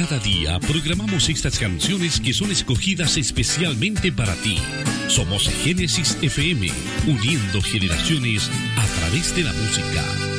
Cada día programamos estas canciones que son escogidas especialmente para ti. Somos Génesis FM, uniendo generaciones a través de la música.